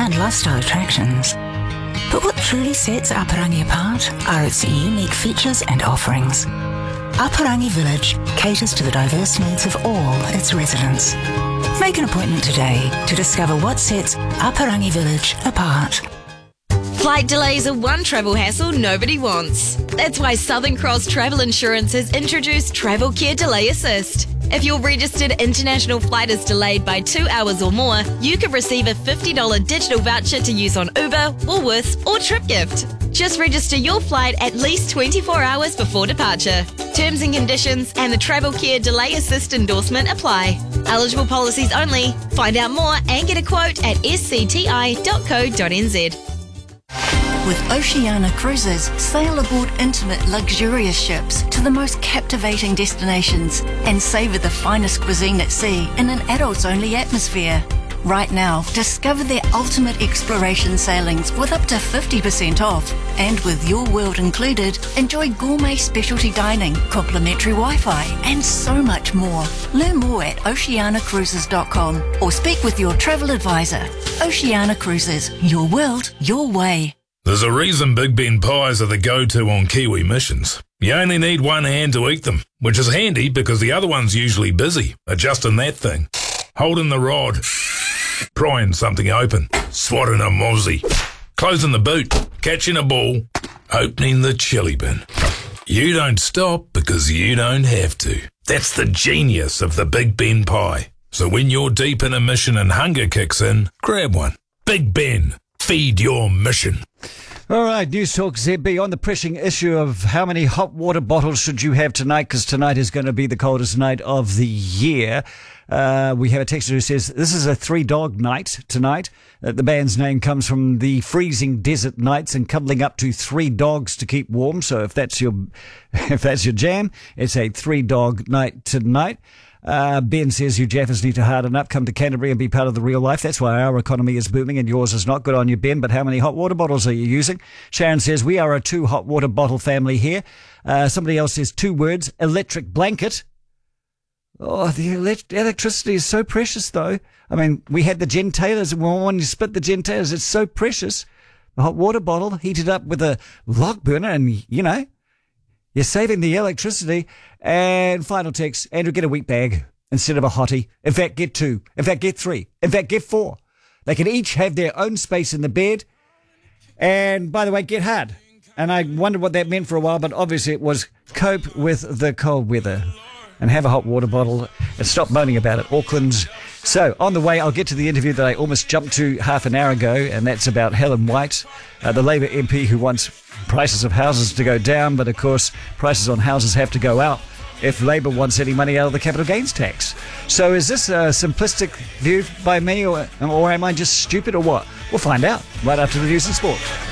and lifestyle attractions. But what truly sets Aparangi apart are its unique features and offerings. Aparangi Village caters to the diverse needs of all its residents. Make an appointment today to discover what sets Aparangi Village apart. Flight delays are one travel hassle nobody wants. That's why Southern Cross Travel Insurance has introduced Travel Care Delay Assist. If your registered international flight is delayed by 2 hours or more, you can receive a $50 digital voucher to use on Uber, Woolworths or TripGift. Just register your flight at least 24 hours before departure. Terms and conditions and the Travel Care Delay Assist endorsement apply. Eligible policies only. Find out more and get a quote at scti.co.nz. With Oceania Cruises, sail aboard intimate, luxurious ships to the most captivating destinations and savour the finest cuisine at sea in an adults-only atmosphere. Right now, discover their ultimate exploration sailings with up to 50% off. And with Your World included, enjoy gourmet specialty dining, complimentary Wi-Fi and so much more. Learn more at oceanacruises.com or speak with your travel advisor. Oceania Cruises, your world, your way. There's a reason Big Ben pies are the go-to on Kiwi missions. You only need one hand to eat them, which is handy because the other one's usually busy, adjusting that thing, holding the rod, prying something open, swatting a mozzie, closing the boot, catching a ball, opening the chili bin. You don't stop because you don't have to. That's the genius of the Big Ben pie. So when you're deep in a mission and hunger kicks in, grab one. Big Ben. Feed your mission. All right, News Talk ZB on the pressing issue of how many hot water bottles should you have tonight, because tonight is going to be the coldest night of the year. We have a texter who says, this is a 3-dog night tonight. The band's name comes from the freezing desert nights and cuddling up to 3 dogs to keep warm. So if that's your jam, it's a 3-dog night tonight. Ben says, you Jaffers need to harden up, come to Canterbury and be part of the real life. That's why our economy is booming and yours is not. Good on you, Ben, but how many hot water bottles are you using? Sharon says, we are a 2 hot water bottle family here. Somebody else says 2 words, electric blanket. Oh, the electricity is so precious, though. I mean, we had the gentailers, and when you split the gentailers, it's so precious. A hot water bottle heated up with a log burner and, you know, you're saving the electricity. And final text, Andrew, get a wheat bag instead of a hottie. In fact, get 2. In fact, get 3. In fact, get 4. They can each have their own space in the bed. And by the way, get hard. And I wondered what that meant for a while, but obviously it was cope with the cold weather. And have a hot water bottle and stop moaning about it, Auckland. So, on the way, I'll get to the interview that I almost jumped to half an hour ago, and that's about Helen White, the Labour MP who wants prices of houses to go down, but of course, prices on houses have to go up if Labour wants any money out of the capital gains tax. So is this a simplistic view by me, or am I just stupid, or what? We'll find out right after the news and sport.